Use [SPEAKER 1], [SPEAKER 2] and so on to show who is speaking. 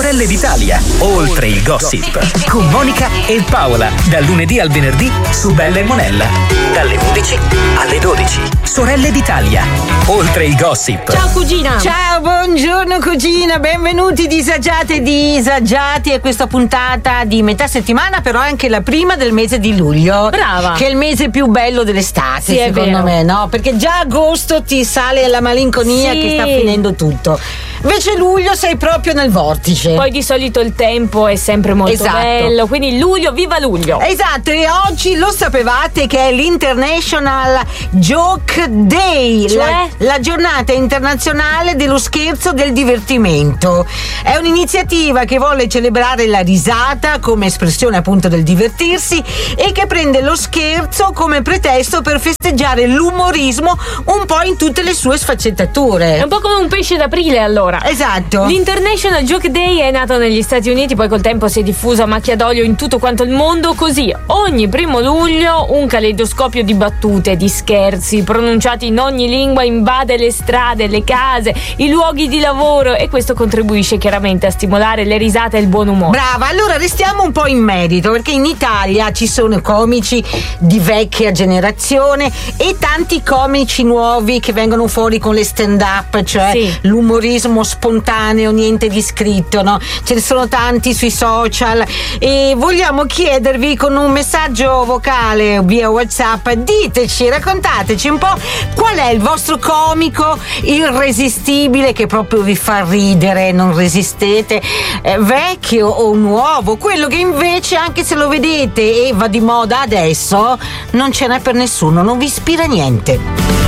[SPEAKER 1] Sorelle d'Italia, oltre il gossip, con Monica e Paola, dal lunedì al venerdì su Bella e Monella, dalle 11 alle 12. Sorelle d'Italia, oltre il gossip.
[SPEAKER 2] Ciao cugina.
[SPEAKER 3] Ciao, buongiorno cugina, benvenuti disagiate e disagiati a questa puntata di metà settimana, però è anche la prima del mese di luglio.
[SPEAKER 2] Brava.
[SPEAKER 3] Che è il mese più bello dell'estate,
[SPEAKER 2] sì,
[SPEAKER 3] secondo me, no? Perché già agosto ti sale la malinconia,
[SPEAKER 2] sì,
[SPEAKER 3] che sta finendo tutto. Invece luglio sei proprio nel vortice.
[SPEAKER 2] Poi di solito il tempo è sempre molto bello, quindi luglio, viva luglio.
[SPEAKER 3] Esatto, e oggi lo sapevate che è l'International Joke Day,
[SPEAKER 2] cioè?
[SPEAKER 3] la giornata internazionale dello scherzo, del divertimento. È un'iniziativa che vuole celebrare la risata come espressione appunto del divertirsi e che prende lo scherzo come pretesto per festeggiare l'umorismo un po' in tutte le sue sfaccettature.
[SPEAKER 2] È un po' come un pesce d'aprile, allora.
[SPEAKER 3] Esatto.
[SPEAKER 2] L'International Joke Day è nato negli Stati Uniti, poi col tempo si è diffuso a macchia d'olio in tutto quanto il mondo, così ogni 1 luglio un caleidoscopio di battute, di scherzi pronunciati in ogni lingua invade le strade, le case, i luoghi di lavoro, e questo contribuisce chiaramente a stimolare le risate e il buon umore.
[SPEAKER 3] Brava, allora restiamo un po' in merito, perché in Italia ci sono comici di vecchia generazione e tanti comici nuovi che vengono fuori con le stand up, cioè
[SPEAKER 2] sì,
[SPEAKER 3] l'umorismo spontaneo, niente di scritto, no? Ce ne sono tanti sui social e vogliamo chiedervi con un messaggio vocale via WhatsApp, diteci, raccontateci un po' qual è il vostro comico irresistibile che proprio vi fa ridere, non resistete, vecchio o nuovo, quello che invece anche se lo vedete e va di moda adesso non ce n'è per nessuno, non vi ispira niente.